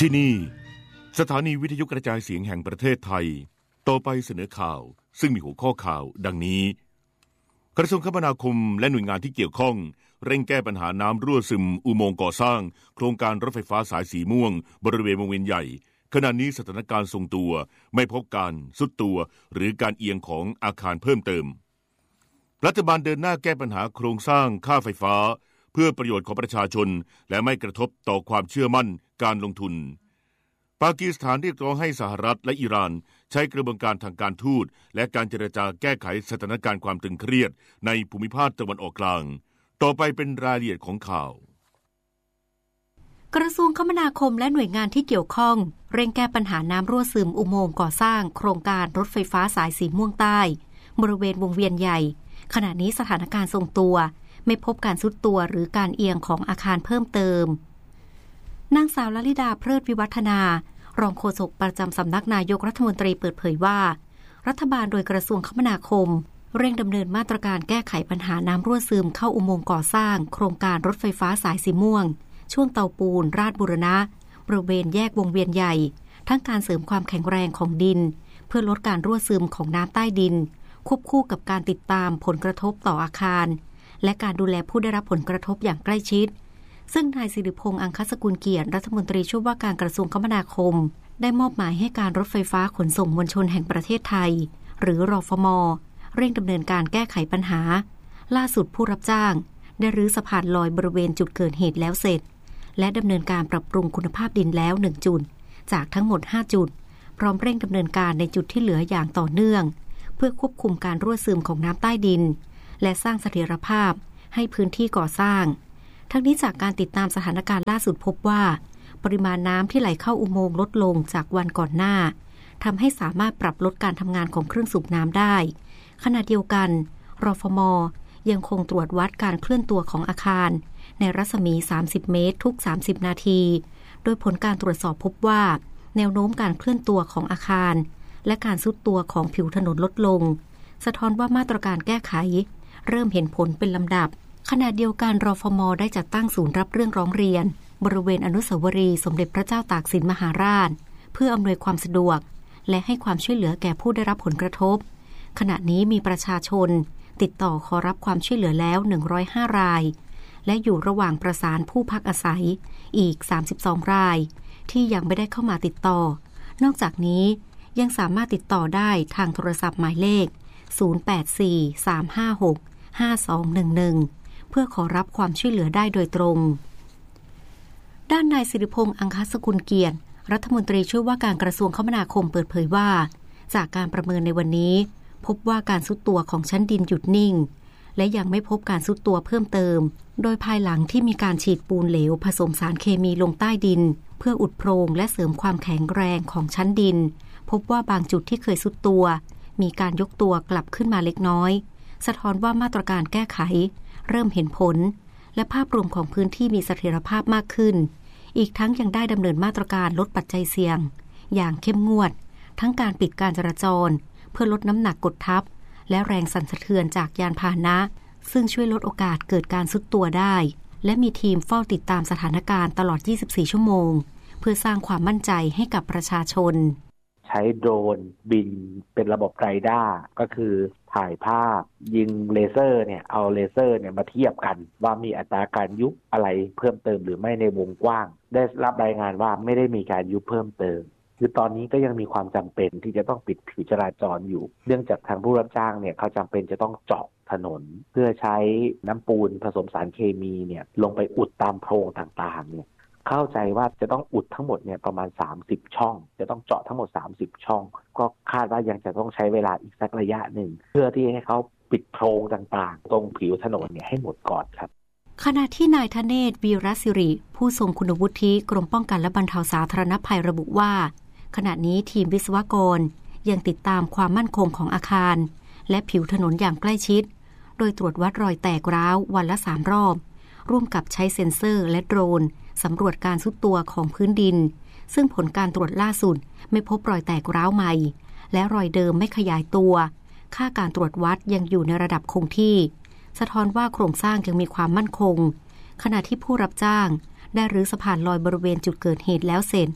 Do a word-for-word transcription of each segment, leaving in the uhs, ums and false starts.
ที่นี่สถานีวิทยุกระจายเสียงแห่งประเทศไทยต่อไปเสนอข่าวซึ่งมีหัวข้อข่าวดังนี้กระทรวงคมนาคมและหน่วยงานที่เกี่ยวข้องเร่งแก้ปัญหาน้ำรั่วซึมอุโมงค์ก่อสร้างโครงการรถไฟฟ้าสายสีม่วงบริเวณวงเวียนใหญ่ขณะนี้สถานการณ์ทรงตัวไม่พบการทรุดตัวหรือการเอียงของอาคารเพิ่มเติมรัฐบาลเดินหน้าแก้ปัญหาโครงสร้างค่าไฟฟ้าเพื่อประโยชน์ของประชาชนและไม่กระทบต่อความเชื่อมั่นการลงทุนปากีสถานเรียกร้องให้สหรัฐและอิหร่านใช้กระบวนการทางการทูตและการเจรจาแก้ไขสถานการณ์ความตึงเครียดในภูมิภาคตะวันออกกลางต่อไปเป็นรายละเอียดของข่าวกระทรวงคมนาคมและหน่วยงานที่เกี่ยวข้องเร่งแก้ปัญหาน้ำรั่วซึมอุโมงค์ก่อสร้างโครงการรถไฟฟ้าสายสีม่วงใต้บริเวณวงเวียนใหญ่ขณะนี้สถานการณ์ทรงตัวไม่พบการทรุดตัวหรือการเอียงของอาคารเพิ่มเติมนางสาวลลิดาเพลิดวิวัฒนารองโฆษกประจำสำนักนายกรัฐมนตรีเปิดเผยว่ารัฐบาลโดยกระทรวงคมนาคมเร่งดำเนินมาตรการแก้ไขปัญหาน้ำรั่วซึมเข้าอุโมงค์ก่อสร้างโครงการรถไฟฟ้าสายสีม่วงช่วงเตาปูนราชบูรณะบริเวณแยกวงเวียนใหญ่ทั้งการเสริมความแข็งแรงของดินเพื่อลดการรั่วซึมของน้ำใต้ดินควบคู่กับการติดตามผลกระทบต่ออาคารและการดูแลผู้ได้รับผลกระทบอย่างใกล้ชิดซึ่งนายสิริพงษ์อังคสกุลเกียรติรัฐมนตรีช่วยว่าการกระทรวงคมนาคมได้มอบหมายให้การรถไฟฟ้าขนส่งมวลชนแห่งประเทศไทยหรือรฟม.เร่งดำเนินการแก้ไขปัญหาล่าสุดผู้รับจ้างได้รื้อสะพานลอยบริเวณจุดเกิดเหตุแล้วเสร็จและดำเนินการปรับปรุงคุณภาพดินแล้วหนึ่งจุดจากทั้งหมดห้าจุดพร้อมเร่งดำเนินการในจุดที่เหลืออย่างต่อเนื่องเพื่อควบคุมการรั่วซึมของน้ำใต้ดินและสร้างเสถียรภาพให้พื้นที่ก่อสร้างทั้งนี้จากการติดตามสถานการณ์ล่าสุดพบว่าปริมาณน้ำที่ไหลเข้าอุโมงค์ลดลงจากวันก่อนหน้าทำให้สามารถปรับลดการทำงานของเครื่องสูบน้ำได้ขณะเดียวกันรฟม.ยังคงตรวจวัดการเคลื่อนตัวของอาคารในรัศมีสามสิบเมตรทุกสามสิบนาทีโดยผลการตรวจสอบพบว่าแนวโน้มการเคลื่อนตัวของอาคารและการทรุดตัวของผิวถนนลดลงสะท้อนว่ามาตรการแก้ไขเริ่มเห็นผลเป็นลำดับขณะเดียวกันรฟม.ได้จัดตั้งศูนย์รับเรื่องร้องเรียนบริเวณอนุสาวรีย์สมเด็จพระเจ้าตากสินมหาราชเพื่ออำนวยความสะดวกและให้ความช่วยเหลือแก่ผู้ได้รับผลกระทบขณะนี้มีประชาชนติดต่อขอรับความช่วยเหลือแล้วหนึ่งร้อยห้ารายและอยู่ระหว่างประสานผู้พักอาศัยอีกสามสิบสองรายที่ยังไม่ได้เข้ามาติดต่อนอกจากนี้ยังสามารถติดต่อได้ทางโทรศัพท์หมายเลขศูนย์ แปด สี่ สาม ห้า หก ห้า สอง หนึ่ง หนึ่งเพื่อขอรับความช่วยเหลือได้โดยตรงด้านนายสิริพงษ์อังคสกุลเกียรติรัฐมนตรีช่วยว่าการกระทรวงคมนาคมเปิดเผยว่าจากการประเมินในวันนี้พบว่าการทรุดตัวของชั้นดินหยุดนิ่งและยังไม่พบการทรุดตัวเพิ่มเติมโดยภายหลังที่มีการฉีดปูนเหลวผสมสารเคมีลงใต้ดินเพื่ออุดโพรงและเสริมความแข็งแรงของชั้นดินพบว่าบางจุดที่เคยทรุดตัวมีการยกตัวกลับขึ้นมาเล็กน้อยสะท้อนว่ามาตรการแก้ไขเริ่มเห็นผลและภาพรวมของพื้นที่มีเสถียรภาพมากขึ้นอีกทั้งยังได้ดำเนินมาตรการลดปัจจัยเสี่ยงอย่างเข้มงวดทั้งการปิดการจราจรเพื่อลดน้ำหนักกดทับและแรงสั่นสะเทือนจากยานพาหนะซึ่งช่วยลดโอกาสเกิดการทรุดตัวได้และมีทีมเฝ้าติดตามสถานการณ์ตลอดยี่สิบสี่ชั่วโมงเพื่อสร้างความมั่นใจให้กับประชาชนใช้โดรนบินเป็นระบบไรด้าก็คือถ่ายภาพยิงเลเซอร์เนี่ยเอาเลเซอร์เนี่ยมาเทียบกันว่ามีอัตราการยุบอะไรเพิ่มเติมหรือไม่ในวงกว้างได้รับรายงานว่าไม่ได้มีการยุบเพิ่มเติมคือตอนนี้ก็ยังมีความจำเป็นที่จะต้องปิดผิวจราจรอยู่เนื่องจากทางผู้รับจ้างเนี่ยเขาจำเป็นจะต้องเจาะถนนเพื่อใช้น้ำปูนผสมสารเคมีเนี่ยลงไปอุดตามโพรงต่างๆเนี่ยเข้าใจว่าจะต้องอุดทั้งหมดเนี่ยประมาณสามสิบช่องจะต้องเจาะทั้งหมดสามสิบช่องก็คาดว่ายังจะต้องใช้เวลาอีกสักระยะหนึ่งเพื่อที่ให้เขาปิดโพรงต่างๆตรงผิวถนนเนี่ยให้หมดก่อนครับขณะที่นายธเนศวีรศิริผู้ทรงคุณวุฒิกรมป้องกันและบรรเทาสาธารณภัยระบุว่าขณะนี้ทีมวิศวกรยังติดตามความมั่นคงของอาคารและผิวถนนอย่างใกล้ชิดโดยตรวจวัดรอยแตกร้าววันละสามรอบร่วมกับใช้เซ็นเซอร์และโดรนสำรวจการทรุดตัวของพื้นดินซึ่งผลการตรวจล่าสุดไม่พบรอยแตกร้าวใหม่และรอยเดิมไม่ขยายตัวค่าการตรวจวัดยังอยู่ในระดับคงที่สะท้อนว่าโครงสร้างยังมีความมั่นคงขณะที่ผู้รับจ้างได้รื้อสะพานลอยบริเวณจุดเกิดเหตุแล้วเสร็จ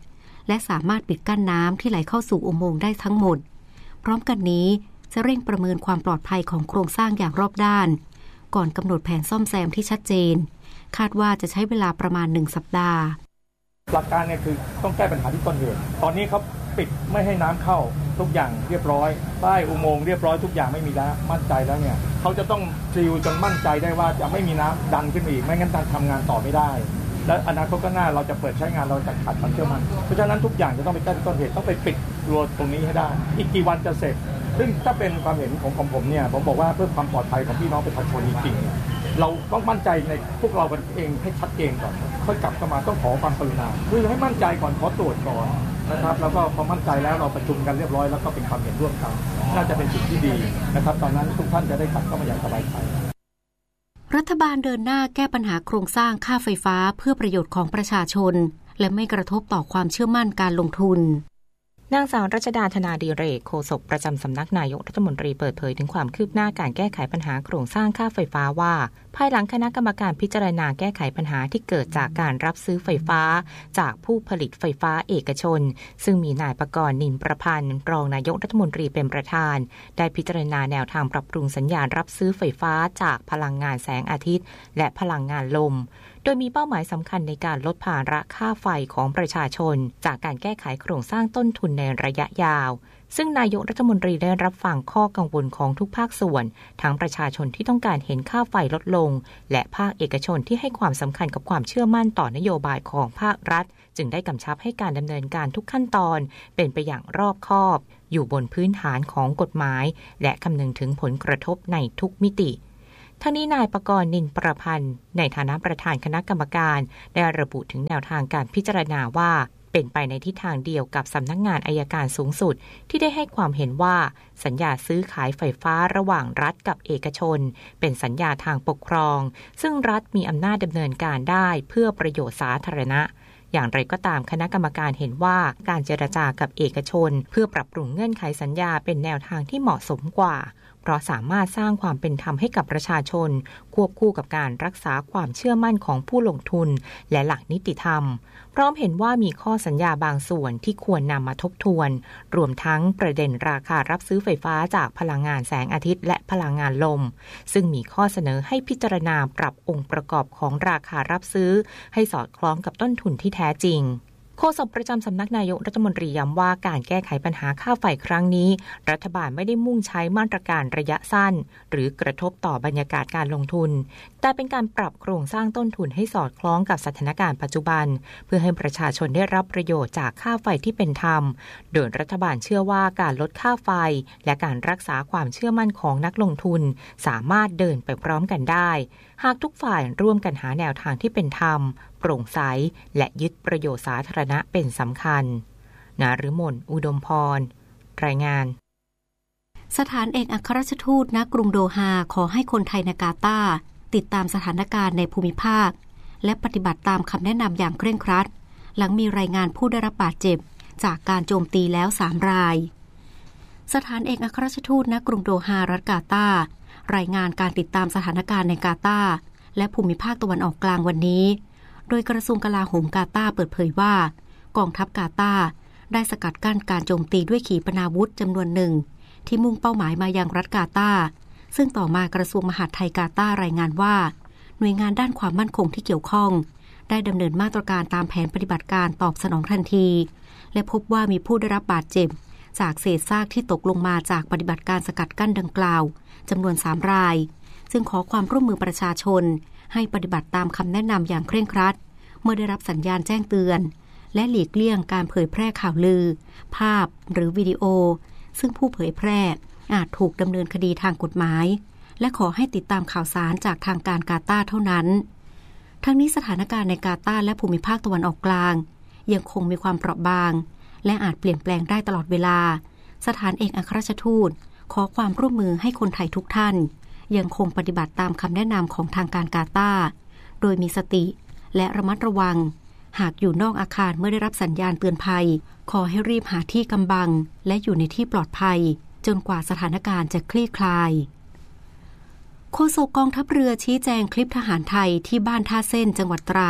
และสามารถปิดกั้นน้ำที่ไหลเข้าสู่อุโมงค์ได้ทั้งหมดพร้อมกันนี้จะเร่งประเมินความปลอดภัยของโครงสร้างอย่างรอบด้านก่อนกำหนดแผนซ่อมแซมที่ชัดเจนคาดว่าจะใช้เวลาประมาณหนึ่งสัปดาห์หลักการเนี่ยคือต้องแก้ปัญหาที่ต้นเหตุตอนนี้เขาปิดไม่ให้น้ำเข้าทุกอย่างเรียบร้อยป้ายอุโมงค์เรียบร้อยทุกอย่างไม่มีแล้วมั่นใจแล้วเนี่ยเขาจะต้องซีลจนมั่นใจได้ว่าจะไม่มีน้ำดันขึ้นอีกไม่งั้นการทำงานต่อไม่ได้และอนาคตก็น่าเราจะเปิดใช้งานเราจะขาดความเชื่อมั่นเพราะฉะนั้นทุกอย่างจะต้องไปแก้ที่ต้นเหตุต้องไปปิดรั้วตรงนี้ให้ได้อีกกี่วันจะเสร็จซึ่งถ้าเป็นความเห็นของของผมเนี่ยผมบอกว่าเพื่อความปลอดภัยของพี่น้องประชาชนจริงๆเราต้องมั่นใจในพวกเราเองให้ชัดเจนก่อนค่อยกลับเข้ามาต้องขอความกรุณาคือให้มั่นใจก่อนขอตรวจก่อนนะครับแล้วก็พอมั่นใจแล้วเราประชุมกันเรียบร้อยแล้วก็เป็นความเห็นร่วมกันน่าจะเป็นสิ่งที่ดีนะครับตอนนั้นทุกท่านจะได้กลับเข้ามาอย่างสบายใจรัฐบาลเดินหน้าแก้ปัญหาโครงสร้างค่าไฟฟ้าเพื่อประโยชน์ของประชาชนและไม่กระทบต่อความเชื่อมั่นการลงทุนนางสาวรัชดาธนาดิเรกโฆษกประจำสำนักนายกรัฐมนตรีเปิดเผยถึงความคืบหน้าการแก้ไขปัญหาโครงสร้างค่าไฟฟ้าว่าภายหลังคณะกรรมการพิจารณาแก้ไขปัญหาที่เกิดจากการรับซื้อไฟฟ้าจากผู้ผลิตไฟฟ้าเอกชนซึ่งมีนายปกรณ์นินประพันธ์รองนายกรัฐมนตรีเป็นประธานได้พิจารณาแนวทางปรับปรุงสัญญาณรับซื้อไฟฟ้าจากพลังงานแสงอาทิตย์และพลังงานลมโดยมีเป้าหมายสำคัญในการลดภาระค่าไฟของประชาชนจากการแก้ไขโครงสร้างต้นทุนในระยะยาวซึ่งนายกรัฐมนตรีได้รับฟังข้อกังวลของทุกภาคส่วนทั้งประชาชนที่ต้องการเห็นค่าไฟลดลงและภาคเอกชนที่ให้ความสำคัญกับความเชื่อมั่นต่อนโยบายของภาครัฐจึงได้กำชับให้การดำเนินการทุกขั้นตอนเป็นไปอย่างรอบคอบอยู่บนพื้นฐานของกฎหมายและคำนึงถึงผลกระทบในทุกมิติทั้งนี้นายปกรณ์นินประพันธ์ในฐานะประธานคณะกรรมการได้ระบุถึงแนวทางการพิจารณาว่าเป็นไปในทิศทางเดียวกับสำนักงานอัยการสูงสุดที่ได้ให้ความเห็นว่าสัญญาซื้อขายไฟฟ้าระหว่างรัฐกับเอกชนเป็นสัญญาทางปกครองซึ่งรัฐมีอำนาจดำเนินการได้เพื่อประโยชน์สาธารณะอย่างไรก็ตามคณะกรรมการเห็นว่าการเจรจากับเอกชนเพื่อปรับปรุงเงื่อนไขสัญญาเป็นแนวทางที่เหมาะสมกว่าเพราะสามารถสร้างความเป็นธรรมให้กับประชาชนควบคู่กับการรักษาความเชื่อมั่นของผู้ลงทุนและหลักนิติธรรมพร้อมเห็นว่ามีข้อสัญญาบางส่วนที่ควรนำมาทบทวนรวมทั้งประเด็นราคารับซื้อไฟฟ้าจากพลังงานแสงอาทิตย์และพลังงานลมซึ่งมีข้อเสนอให้พิจารณาปรับองค์ประกอบของราคารับซื้อให้สอดคล้องกับต้นทุนที่แท้จริงโฆษกประจำสำนักนายกรัฐมนตรีย้ำว่าการแก้ไขปัญหาค่าไฟครั้งนี้รัฐบาลไม่ได้มุ่งใช้มาตรการระยะสั้นหรือกระทบต่อบรรยากาศการลงทุนแต่เป็นการปรับโครงสร้างต้นทุนให้สอดคล้องกับสถานการณ์ปัจจุบันเพื่อให้ประชาชนได้รับประโยชน์จากค่าไฟที่เป็นธรรมโดยรัฐบาลเชื่อว่าการลดค่าไฟและการรักษาความเชื่อมั่นของนักลงทุนสามารถเดินไปพร้อมกันได้หากทุกฝ่ายร่วมกันหาแนวทางที่เป็นธรรมโปร่งใสและยึดประโยชน์สาธารณะเป็นสำคัญณฤมลอุดมพรรายงานสถานเอกอัครราชทูตณกรุงโดฮาขอให้คนไทยในกาตาร์ติดตามสถานการณ์ในภูมิภาคและปฏิบัติตามคำแนะนำอย่างเคร่งครัดหลังมีรายงานผู้ได้รับบาดเจ็บจากการโจมตีแล้วสามรายสถานเอกอัครราชทูตณกรุงโดฮารัฐกาตาร์รายงานการติดตามสถานการณ์ในกาตาร์และภูมิภาคตะวันออกกลางวันนี้โดยกระทรวงกลาโหมกาตาร์เปิดเผยว่ากองทัพกาตาร์ได้สกัดกั้นการโจมตีด้วยขีปนาวุธจำนวนหนึ่งที่มุ่งเป้าหมายมายังรัฐกาตาร์ซึ่งต่อมากระทรวงมหาดไทยกาตาร์รายงานว่าหน่วยงานด้านความมั่นคงที่เกี่ยวข้องได้ดำเนินมาตรการตามแผนปฏิบัติการตอบสนองทันทีและพบว่ามีผู้ได้รับบาดเจ็บจากเศษซากที่ตกลงมาจากปฏิบัติการสกัดกั้นดังกล่าวจำนวนสามรายซึ่งขอความร่วมมือประชาชนให้ปฏิบัติตามคำแนะนำอย่างเคร่งครัดเมื่อได้รับสัญญาณแจ้งเตือนและหลีกเลี่ยงการเผยแพร่ข่าวลือภาพหรือวิดีโอซึ่งผู้เผยแพร่อาจถูกดำเนินคดีทางกฎหมายและขอให้ติดตามข่าวสารจากทางการกาตาร์เท่านั้นทั้งนี้สถานการณ์ในกาตาร์และภูมิภาคตะวันออกกลางยังคงมีความเปราะบางและอาจเปลี่ยนแปลงได้ตลอดเวลาสถานเอกอัครราชทูตขอความร่วมมือให้คนไทยทุกท่านยังคงปฏิบัติตามคำแนะนำของทางการกาตาร์โดยมีสติและระมัดระวังหากอยู่นอกอาคารเมื่อได้รับสัญญาณเตือนภัยขอให้รีบหาที่กำบังและอยู่ในที่ปลอดภัยจนกว่าสถานการณ์จะคลี่คลายโฆษกกองทัพเรือชี้แจงคลิปทหารไทยที่บ้านท่าเส้นจังหวัดตราด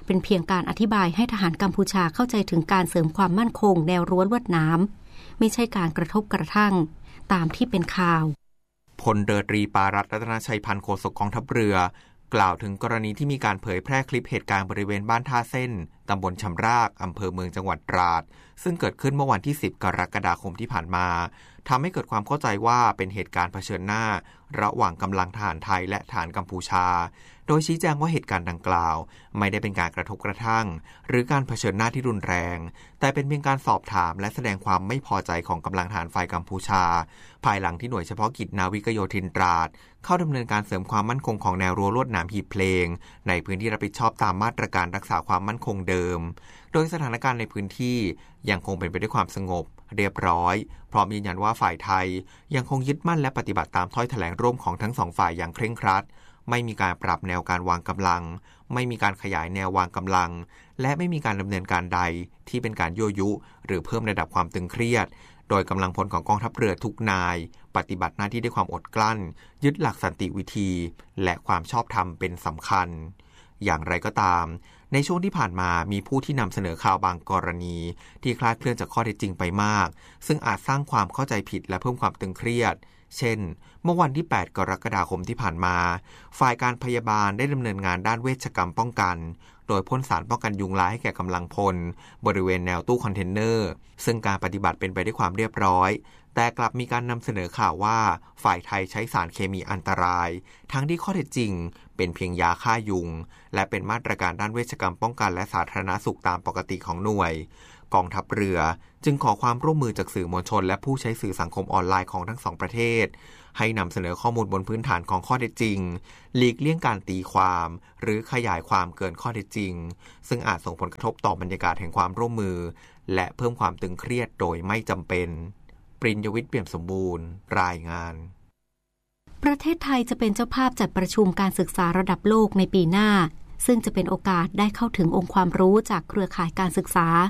เป็นเพียงการอธิบายให้ทหารกัมพูชาเข้าใจถึงการเสริมความมั่นคงแนวรั้วลวดหนามไม่ใช่การกระทบกระทั่งตามที่เป็นข่าวพลเรือตรีปารัตน์ รัตนชัยพันธ์โฆษกกองทัพเรือกล่าวถึงกรณีที่มีการเผยแพร่คลิปเหตุการณ์บริเวณบ้านท่าเส้นตำบลชำรากอำเภอเมืองจังหวัดตราดซึ่งเกิดขึ้นเมื่อวันที่สิบกรกฎาคมที่ผ่านมาทำให้เกิดความเข้าใจว่าเป็นเหตุการณ์เผชิญหน้าระหว่างกำลังทหารไทยและทหารกัมพูชาโดยชี้แจงว่าเหตุการณ์ดังกล่าวไม่ได้เป็นการกระทบกระทั่งหรือการเผชิญหน้าที่รุนแรงแต่เป็นเพียงการสอบถามและแสดงความไม่พอใจของกำลังทหารฝ่ายกัมพูชาภายหลังที่หน่วยเฉพาะกิจนาวิกโยธินตราดเข้าดำเนินการเสริมความมั่นคงของแนวรั้วลวดหนามหีบเพลงในพื้นที่รับผิดชอบตามมาตรการรักษาความมั่นคงเดิมโดยสถานการณ์ในพื้นที่ยังคงเป็นไปด้วยความสงบเรียบร้อยพร้อมยืนยันว่าฝ่ายไทยยังคงยึดมั่นและปฏิบัติตามถ้อยแถลงร่วมของทั้งสองฝ่ายอย่างเคร่งครัดไม่มีการปรับแนวการวางกำลังไม่มีการขยายแนววางกำลังและไม่มีการดำเนินการใดที่เป็นการยั่วยุหรือเพิ่มระดับความตึงเครียดโดยกำลังพลของกองทัพเรือทุกนายปฏิบัติหน้าที่ด้วยความอดกลั้นยึดหลักสันติวิธีและความชอบธรรมเป็นสำคัญอย่างไรก็ตามในช่วงที่ผ่านมามีผู้ที่นำเสนอข่าวบางกรณีที่คลาดเคลื่อนจากข้อเท็จจริงไปมากซึ่งอาจสร้างความเข้าใจผิดและเพิ่มความตึงเครียดเช่นเมื่อวันที่แปดกรกฎาคมที่ผ่านมาฝ่ายการพยาบาลได้ดำเนินงานด้านเวชกรรมป้องกันโดยพ่นสารป้องกันยุงลายให้แก่กำลังพลบริเวณแนวตู้คอนเทนเนอร์ซึ่งการปฏิบัติเป็นไปด้วยความเรียบร้อยแต่กลับมีการนำเสนอข่าวว่าฝ่ายไทยใช้สารเคมีอันตรายทั้งที่ข้อเท็จจริงเป็นเพียงยาฆ่ายุงและเป็นมาตรการด้านเวชกรรมป้องกันและสาธารณสุขตามปกติของหน่วยกองทัพเรือจึงขอความร่วมมือจากสื่อมวลชนและผู้ใช้สื่อสังคมออนไลน์ของทั้งสองประเทศให้นำเสนอข้อมูลบนพื้นฐานของข้อเท็จจริงหลีกเลี่ยงการตีความหรือขยายความเกินข้อเท็จจริงซึ่งอาจส่งผลกระทบต่อบรรยากาศแห่งความร่วมมือและเพิ่มความตึงเครียดโดยไม่จำเป็นปริญญวิทย์เปี่ยมสมบูรณ์รายงานประเทศไทยจะเป็นเจ้าภาพจัดประชุมการศึกษาระดับโลกในปีหน้าซึ่งจะเป็นโอกาสได้เข้าถึงองค์ความรู้จากเครือข่ายการศึกษา